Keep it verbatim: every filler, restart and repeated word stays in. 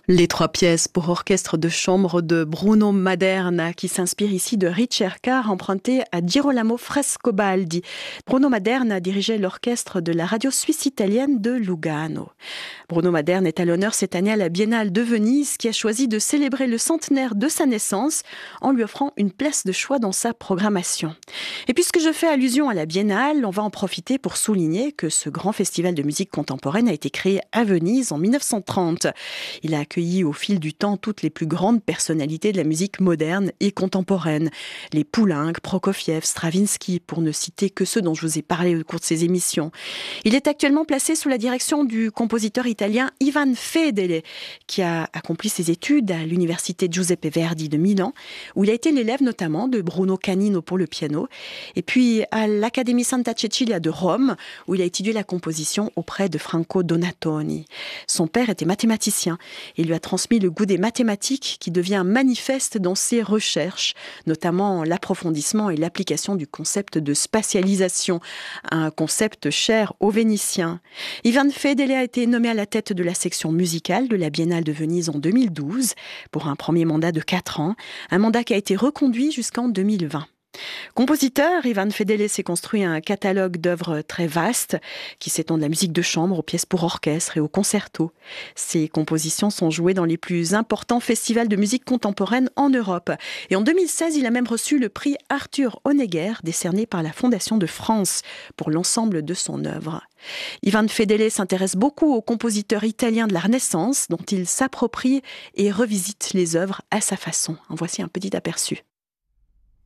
Les trois pièces pour orchestre de chambre de Bruno Maderna, qui s'inspire ici de Ricercar, emprunté à Girolamo Frescobaldi. Bruno Maderna dirigeait l'orchestre de la radio suisse italienne de Lugano. Bruno Maderna est à l'honneur cette année à la Biennale de Venise, qui a choisi de célébrer le centenaire de sa naissance en lui offrant une place de choix dans sa programmation. Et puisque je fais allusion à la Biennale, on va en profiter pour souligner que ce grand festival de musique contemporaine a été créé à Venise en mille neuf cent trente. Il a accueilli au fil du temps toutes les plus grandes personnalités de la musique moderne et contemporaine. Les Poulenc, Prokofiev, Stravinsky, pour ne citer que ceux dont je vous ai parlé au cours de ces émissions. Il est actuellement placé sous la direction du compositeur italien Ivan Fedele, qui a accompli ses études à l'université Giuseppe Verdi de Milan, où il a été l'élève notamment de Bruno Canino pour le piano, et puis à l'Accademia Santa Cecilia de Rome, où il a étudié la composition auprès de Franco Donatoni. Son père était mathématicien et lui a transmis le goût des mathématiques qui devient manifeste dans ses recherches, notamment l'approfondissement et l'application du concept de spatialisation, un concept cher aux Vénitiens. Ivan Fedele a été nommé à la tête de la section musicale de la Biennale de Venise en deux mille douze pour un premier mandat de quatre ans, un mandat qui a été reconduit jusqu'en deux mille vingt. Compositeur, Ivan Fedele s'est construit un catalogue d'œuvres très vaste qui s'étend de la musique de chambre aux pièces pour orchestre et aux concertos. Ses compositions sont jouées dans les plus importants festivals de musique contemporaine en Europe. Et en deux mille seize, il a même reçu le prix Arthur Honegger, décerné par la Fondation de France pour l'ensemble de son œuvre. Ivan Fedele s'intéresse beaucoup aux compositeurs italiens de la Renaissance, dont il s'approprie et revisite les œuvres à sa façon. En voici un petit aperçu.